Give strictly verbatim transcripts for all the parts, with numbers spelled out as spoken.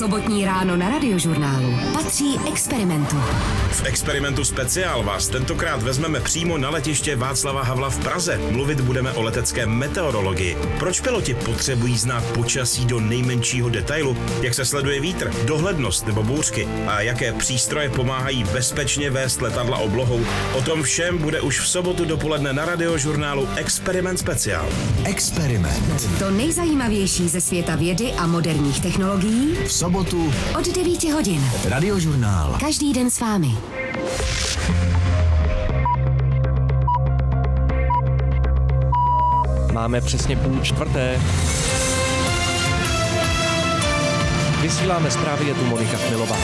Sobotní ráno na Radiožurnálu patří Experimentu. V Experimentu speciál vás tentokrát vezmeme přímo na letiště Václava Havla v Praze. Mluvit budeme o letecké meteorologii. Proč piloti potřebují znát počasí do nejmenšího detailu? Jak se sleduje vítr, dohlednost nebo bouřky? A jaké přístroje pomáhají bezpečně vést letadla oblohou? O tom všem bude už v sobotu dopoledne na Radiožurnálu Experiment speciál. Experiment. To nejzajímavější ze světa vědy a moderních technologií V sobotu od devíti hodin. Radiožurnál. Každý den s vámi. Máme přesně půl čtvrté. Vysíláme zprávy, je tu Monika Chmilová.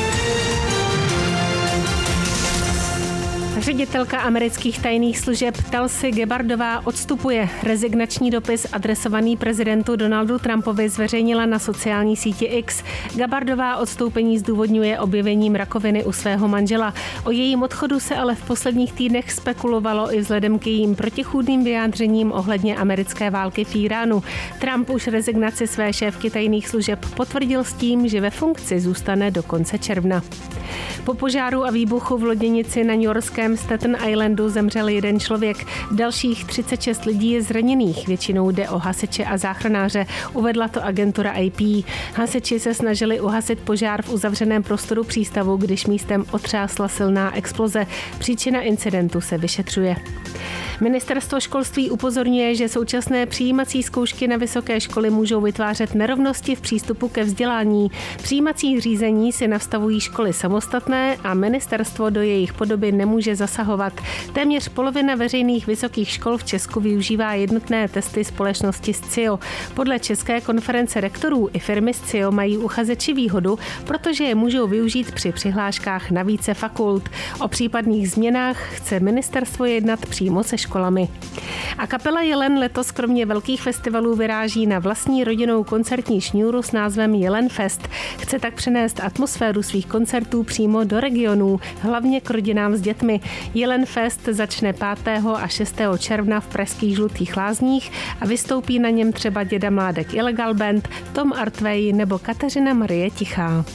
Ředitelka amerických tajných služeb Tulsi Gabbardová odstupuje. Rezignační dopis adresovaný prezidentu Donaldu Trumpovi zveřejnila na sociální síti X. Gabbardová odstoupení zdůvodňuje objevením rakoviny u svého manžela. O jejím odchodu se ale v posledních týdnech spekulovalo i vzhledem k jejím protichůdným vyjádřením ohledně americké války v Iránu. Trump už rezignaci své šéfky tajných služeb potvrdil s tím, že ve funkci zůstane do konce června. Po požáru a výbuchu v loděnici na newyorském Staten Islandu zemřel jeden člověk. Dalších třicet šest lidí je zraněných. Většinou jde o hasiče a záchranáře, uvedla to agentura A P. Hasiči se snažili uhasit požár v uzavřeném prostoru přístavu, když místem otřásla silná exploze. Příčina incidentu se vyšetřuje. Ministerstvo školství upozorňuje, že současné přijímací zkoušky na vysoké školy můžou vytvářet nerovnosti v přístupu ke vzdělání. Přijímací řízení si nastavují školy samostatné a ministerstvo do jejich podoby nemůže zasahovat. Téměř polovina veřejných vysokých škol v Česku využívá jednotné testy společnosti S C I O. Podle České konference rektorů i firmy S C I O mají uchazeči výhodu, protože je můžou využít při přihláškách na více fakult. O případných změnách chce ministerstvo jednat přímo se školami. A kapela Jelen letos kromě velkých festivalů vyráží na vlastní rodinnou koncertní šňůru s názvem Jelen Fest. Chce tak přenést atmosféru svých koncertů přímo do regionů, hlavně k rodinám s dětmi. Jelen Fest začne pátého a šestého června v pražských Žlutých Lázních a vystoupí na něm třeba Děda Mládek Illegal Band, Tom Artvej nebo Kateřina Marie Tichá.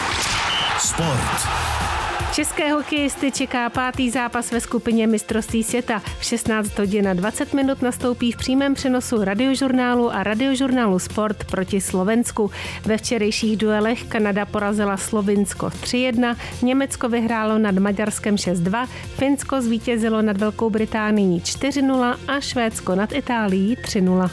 Sport. České hokejisty čeká pátý zápas ve skupině mistrovství světa. V šestnáct hodin a dvacet minut nastoupí v přímém přenosu Radiožurnálu a Radiožurnálu Sport proti Slovensku. Ve včerejších duelech Kanada porazila Slovinsko tři jedna, Německo vyhrálo nad Maďarskem šest dva, Finsko zvítězilo nad Velkou Británií čtyři nula a Švédsko nad Itálií tři nula.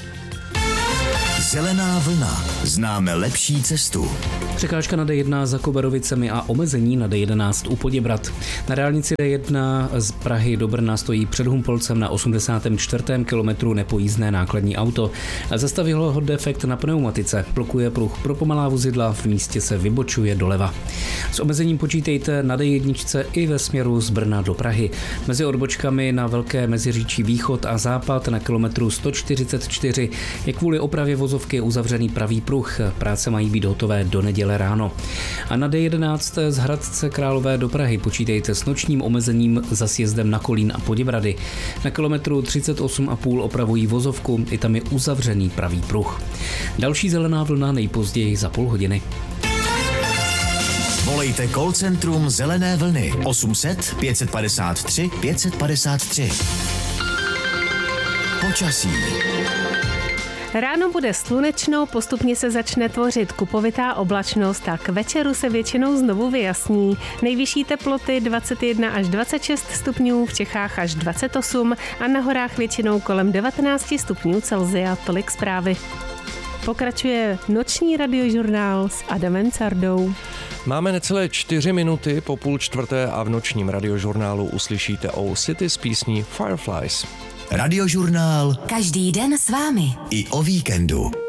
Zelená vlna. Známe lepší cestu. Překážka na D jedna za Koberovicemi a omezení na D jedenáct u Poděbrad. Na dálnici D jedna z Prahy do Brna stojí před Humpolcem na osmdesátém čtvrtém kilometru nepojízdné nákladní auto. Zastavilo ho defekt na pneumatice. Blokuje pruh pro pomalá vozidla, v místě se vybočuje doleva. S omezením počítejte na D jedna i ve směru z Brna do Prahy. Mezi odbočkami na Velké Meziříčí východ a západ na kilometru sto čtyřicet čtyři je kvůli opravě vozovky uzavřený pravý pruh. Práce mají být hotové do neděle ráno. A na D jedenáct z Hradce Králové do Prahy počítejte s nočním omezením za sjezdem na Kolín a Poděbrady. Na kilometru třicet osm a půl opravují vozovku, i tam je uzavřený pravý pruh. Další zelená vlna nejpozději za půl hodiny. Volejte call centrum Zelené vlny osm set pět padesát tři pět padesát tři. Počasí. Ráno bude slunečno, postupně se začne tvořit kupovitá oblačnost a k večeru se většinou znovu vyjasní. Nejvyšší teploty dvacet jedna až dvacet šest stupňů, v Čechách až dvacet osm a na horách většinou kolem devatenáct stupňů Celsia. Tolik zprávy. Pokračuje noční radiožurnál s Adamem Cardou. Máme necelé čtyři minuty po půl čtvrté a v nočním radiožurnálu uslyšíte o City z písní Fireflies. Radiožurnál. Každý den s vámi. I o víkendu.